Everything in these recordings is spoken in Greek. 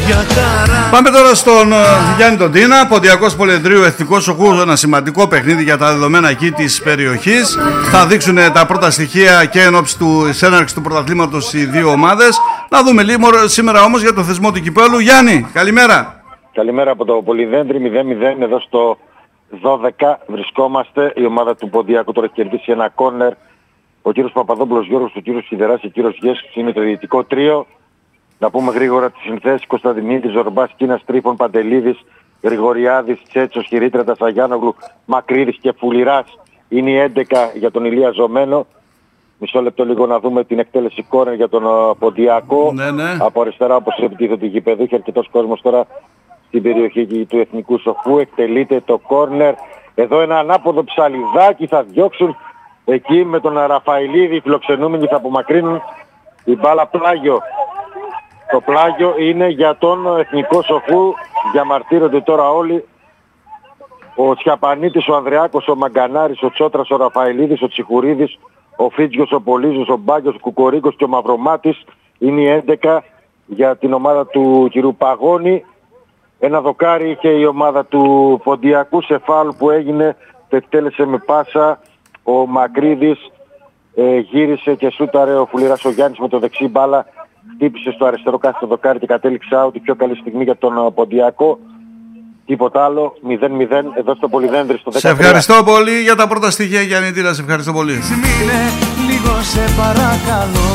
Πάμε τώρα στον Γιάννη τον Τίνα. Ποντιακός Πολυεδρίου, Εθνικός Οχούς, ένα σημαντικό παιχνίδι για τα δεδομένα εκεί της περιοχής. Θα δείξουν τα πρώτα στοιχεία και εν ώψη του έναρξης του πρωταθλήματος οι δύο ομάδες. Να δούμε λίγο σήμερα όμως για το θεσμό του κυπέλλου. Γιάννη, καλημέρα. Καλημέρα από το Πολυδέντρι, 0-0 εδώ στο 12 βρισκόμαστε. Η ομάδα του Ποντιακού τώρα έχει κερδίσει ένα κόρνερ. Ο κύριος Παπαδόπουλος Γιώργος, ο κύριος Σιδεράς και ο κύριος Γέσκης είναι το διαιτητικό τρίο. Να πούμε γρήγορα τις συνθέσεις: Κωνσταντινίδης, Ζορμπάς, Κίνας, Τρίφων, Παντελίδης, Γρηγοριάδης, Τσέτσος, Χειρήτρετας, Αγιάνογλου, Μακρύδης και Φουλιράς. Είναι η 11 για τον Ηλία Ζωμένο. Μισό λεπτό λίγο να δούμε την εκτέλεση κόρνερ για τον Ποντιακό. Ναι. Από αριστερά όπως επιτίθεται η γηπεδού. Έχει αρκετός κόσμος τώρα στην περιοχή του Εθνικού Σοφού. Εκτελείται το κόρνερ. Εδώ ένα ανάποδο ψαλιδάκι θα διώξουν εκεί με τον Ραφαηλίδη. Οι φιλοξενούμενοι θα απομακρύνουν η μπάλα πλάγιο. Το πλάγιο είναι για τον Εθνικό Σοφού. Διαμαρτύρονται τώρα όλοι. Ο Τσιαπανίτης, ο Ανδρεάκος, ο Μαγκανάρης, ο Τσότρας, ο Ραφαηλίδης, ο Τσιχουρίδης, ο Φίτζιος, ο Πολύζος, ο Μπάγκος, ο Κουκορίκος και ο Μαυρομάτης. Είναι η 11 για την ομάδα του κυρίου Παγώνη. Ένα δοκάρι είχε η ομάδα του Ποντιακού σε φάουλ που έγινε. Το εκτέλεσε με πάσα ο Μακρύδης. Γύρισε και σούταρε ο Φουλιράς ο Γιάννης με το δεξί μπάλα. Χτύπησε στο αριστερό κάθετο δοκάρι και κατέληξε out. Η πιο καλή στιγμή για τον Ποντιακό. Τίποτα άλλο. 0-0 εδώ στο Πολυδέντρι στο 13. Σε ευχαριστώ πολύ για τα πρώτα στοιχεία, Γιάννη Τίνα. Σε ευχαριστώ πολύ. Σμήνε λίγο σε παρακαλώ.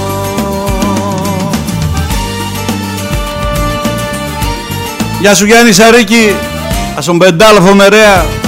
Γεια σου Γιάννη Σαρίκη. Ασομπεντάλφο Μερέα.